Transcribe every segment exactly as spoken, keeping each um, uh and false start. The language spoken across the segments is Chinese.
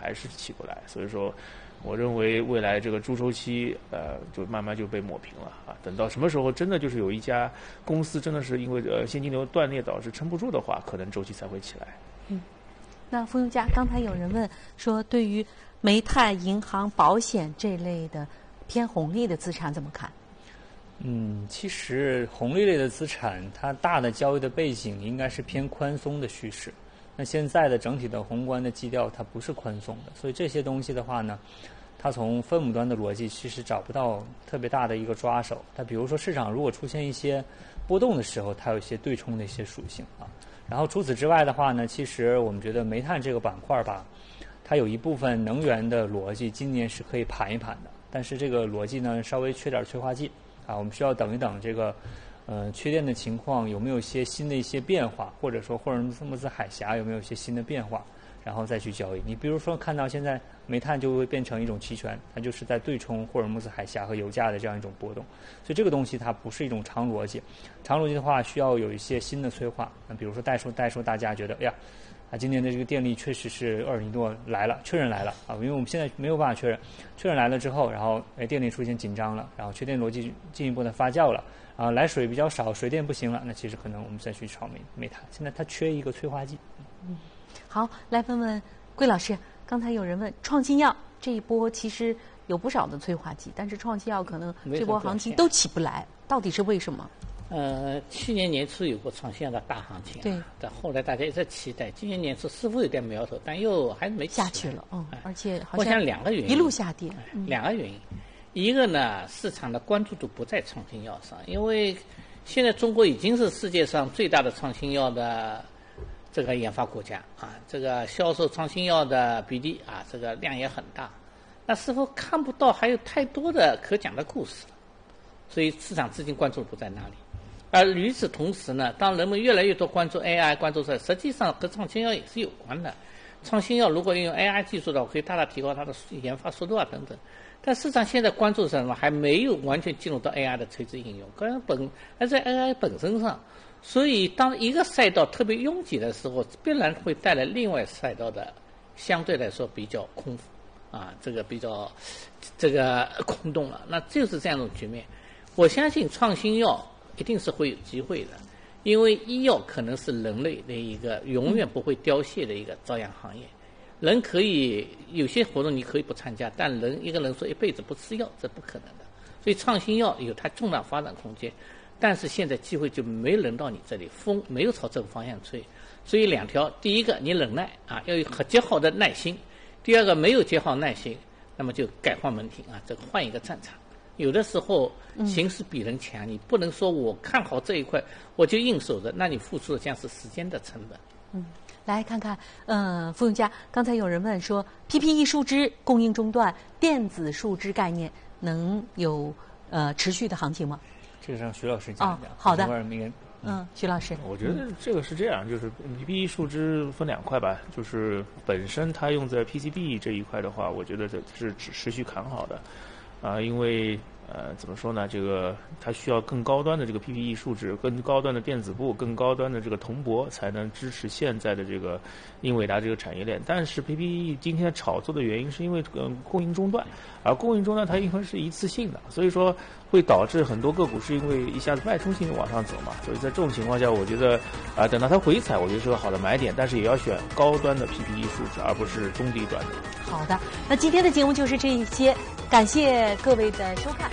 还是起不来。所以说，我认为未来这个猪周期呃就慢慢就被抹平了啊。等到什么时候真的就是有一家公司真的是因为呃现金流断裂导致撑不住的话，可能周期才会起来。 嗯，那傅永嘉，刚才有人问说，对于煤炭、银行、保险这类的偏红利的资产怎么看？ 嗯，其实红利类的资产，它大的交易的背景应该是偏宽松的趋势。那现在的整体的宏观的基调，它不是宽松的，所以这些东西的话呢，它从分母端的逻辑其实找不到特别大的一个抓手。它比如说市场如果出现一些波动的时候，它有一些对冲的一些属性啊。然后除此之外的话呢，其实我们觉得煤炭这个板块吧，它有一部分能源的逻辑今年是可以盘一盘的，但是这个逻辑呢稍微缺点催化剂。啊，我们需要等一等这个，呃，缺电的情况有没有一些新的一些变化，或者说霍尔木兹海峡有没有一些新的变化，然后再去交易。你比如说看到现在煤炭就会变成一种期权，它就是在对冲霍尔木兹海峡和油价的这样一种波动，所以这个东西它不是一种长逻辑，长逻辑的话需要有一些新的催化。那比如说代数代数大家觉得，哎呀。啊，今年的这个电力确实是厄尔尼诺来了，确认来了啊，因为我们现在没有办法确认，确认来了之后，然后哎电力出现紧张了，然后缺电逻辑进一步的发酵了，啊来水比较少，水电不行了，那其实可能我们再去炒煤煤炭，现在它缺一个催化剂。 嗯，好，来问问桂老师，刚才有人问创新药这一波其实有不少的催化剂，但是创新药可能这波行情都起不来，到底是为什么？ 呃，去年年初有过创新药的大行情，对，但后来大家一直期待，今年年初似乎有点苗头，但又还是没下去了，嗯，而且好像我想两个原因， 一路下跌， 嗯、两个原因，一个呢，市场的关注度不在创新药上，因为现在中国已经是世界上最大的创新药的这个研发国家啊，这个销售创新药的比例啊，这个量也很大，那似乎看不到还有太多的可讲的故事了，所以市场资金关注不在那里。而与此同时呢，当人们越来越多关注 A I， 关注这，实际上和创新药也是有关的。创新药如果用 A I 技术的话，可以大大提高它的研发速度啊等等。但市场现在关注什么？还没有完全进入到 A I 的垂直应用，可能本而在 A I 本身上。所以，当一个赛道特别拥挤的时候，必然会带来另外赛道的相对来说比较空腹啊，这个比较这个空洞了。那就是这样一种局面。我相信创新药一定是会有机会的，因为医药可能是人类的一个永远不会凋谢的一个朝阳行业。人可以有些活动你可以不参加，但人一个人说一辈子不吃药，这不可能的。所以创新药有它重大发展空间，但是现在机会就没轮到你这里，风没有朝这个方向吹。所以两条，第一个你忍耐啊，要有极好的耐心；第二个没有极好耐心，那么就改换门庭啊，这个换一个战场。有的时候形势比人强，嗯、你不能说我看好这一块我就硬守着，那你付出的将是时间的成本。 嗯，来看看，呃，傅永嘉，刚才有人问说 P P E 树脂供应中断，电子树脂概念能有呃持续的行情吗？ 这个让徐老师讲一讲。 哦、好的。 嗯， 徐老师， 我觉得这个是这样，就是 P P E 树脂分两块吧，就是本身它用在 P C B 这一块的话，我觉得这是持续看好的，啊、呃，因为呃怎么说呢，这个它需要更高端的这个 P P E 树脂，更高端的电子部，更高端的这个铜箔，才能支持现在的这个英伟达这个产业链。但是 P P E 今天炒作的原因是因为呃供应中断，而供应中断它因为是一次性的，所以说会导致很多个股是因为一下子脉冲性的往上走嘛，所以在这种情况下，我觉得啊、呃，等到它回踩，我觉得是个好的买点，但是也要选高端的 P P E 树脂，而不是中低端的。 好的，那今天的节目就是这一些，感谢各位的收看。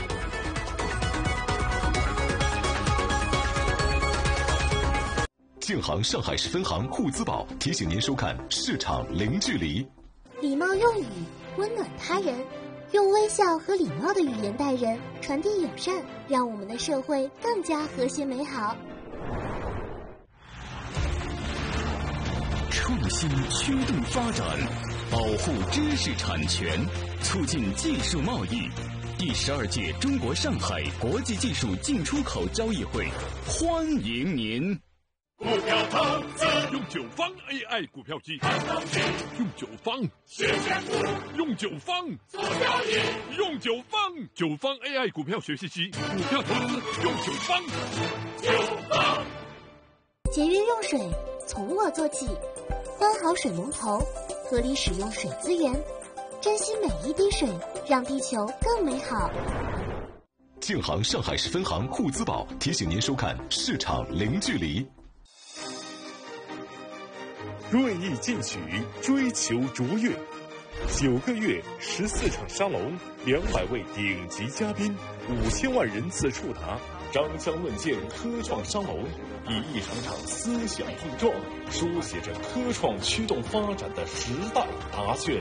建行上海市分行沪资宝提醒您收看市场零距离。 礼貌用语温暖他人，用微笑和礼貌的语言待人，传递友善，让我们的社会更加和谐美好。 创新驱动发展，保护知识产权，促进技术贸易。第十二届中国上海国际技术进出口交易会，欢迎您。 股票投资用九方 A I 股票机，用九方学选股，用九方做交易，用九方九方 A I 股票学习机，股票投资用九方，九方。 节约用水，从我做起，关好水龙头， 合理使用水资源，珍惜每一滴水，让地球更美好。 建行上海市分行沪资宝提醒您收看《市场零距离》。 锐意进取，追求卓越。九个月，十四场沙龙，两百位顶级嘉宾，五千万人次触达。张江论剑科创沙龙，以一场场思想碰撞，书写着科创驱动发展的时代答卷。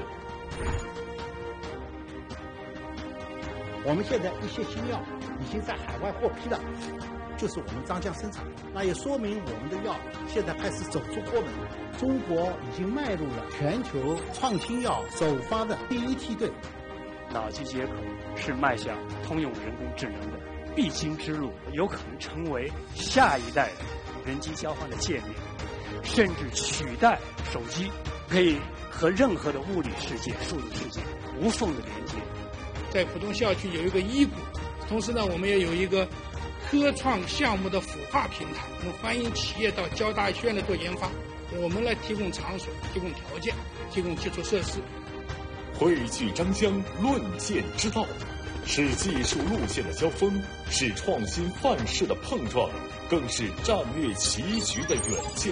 我们现在一些新药已经在海外获批了，就是我们张江生产，那也说明我们的药现在开始走出国门。中国已经迈入了全球创新药首发的第一梯队。 脑机接口是迈向通用人工智能的必经之路，有可能成为下一代的人机交换的界面，甚至取代手机，可以和任何的物理世界、数字世界无缝的连接。 在浦东校区有一个医股，同时呢，我们也有一个科创项目的孵化平台，我们欢迎企业到交大学院来做研发，我们来提供场所、提供条件、提供基础设施。 汇聚张江论剑之道，是技术路线的交锋，是创新范式的碰撞，更是战略棋局的远见。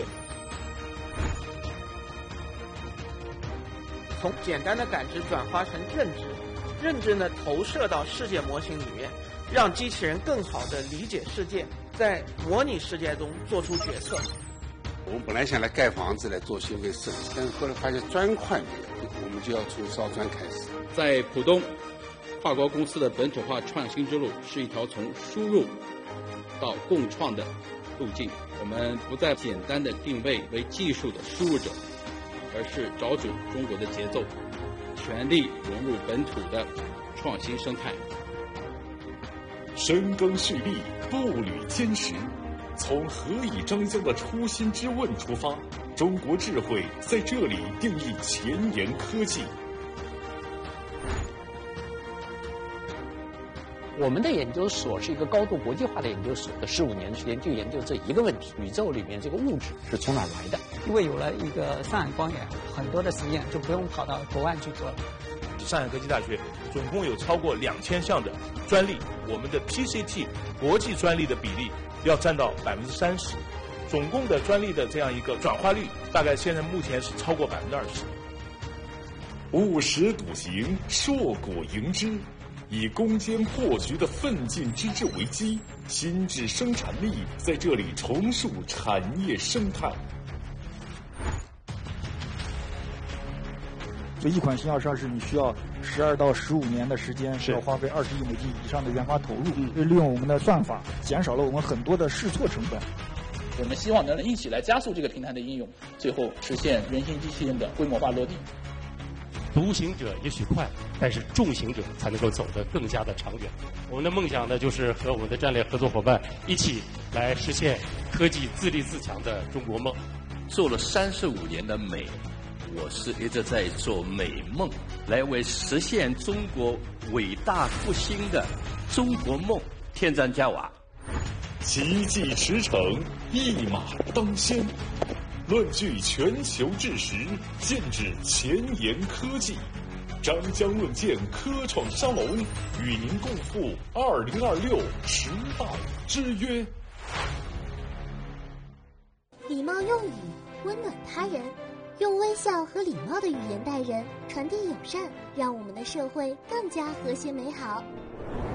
从简单的感知转化成认知，认知呢投射到世界模型里面，让机器人更好地理解世界，在模拟世界中做出决策。 我们本来想来盖房子来做消费设计，但是后来发现砖块没有，我们就要从烧砖开始。 在浦东，跨国公司的本土化创新之路是一条从输入到共创的路径。我们不再简单的定位为技术的输入者，而是找准中国的节奏，全力融入本土的创新生态。 深耕蓄力，步履坚实，从何以张江的初心之问出发，中国智慧在这里定义前沿科技。 我们的研究所是一个高度国际化的研究所，的十五年时间就研究这一个问题：宇宙里面这个物质是从哪来的？ 因为有了一个上海光源，很多的实验就不用跑到国外去做了。 上海科技大学总共有超过两千项的专利，我们的 P C T 国际专利的比例要占到百分之三十，总共的专利的这样一个转化率，大概现在目前是超过百分之二十。 务实笃行，硕果迎之。以攻坚破局的奋进之志为基，新质生产力在这里重塑产业生态。 所以一款新药上市，你需要十二到十五年的时间，是要花费二十亿美金以上的研发投入。嗯，利用我们的算法，减少了我们很多的试错成本。 我们希望能一起来加速这个平台的应用，最后实现人形机器人的规模化落地。 独行者也许快，但是众行者才能够走得更加的长远。我们的梦想呢，就是和我们的战略合作伙伴一起来实现科技自立自强的中国梦。 做了三十五年的美，我是一直在做美梦，来为实现中国伟大复兴的中国梦添砖加瓦。 奇迹驰骋，一马当先。论据全球智识，剑指前沿科技。张江论剑科创沙龙，与您共赴二零二六时代之约。 礼貌用语，温暖他人，用微笑和礼貌的语言待人，传递友善，让我们的社会更加和谐美好。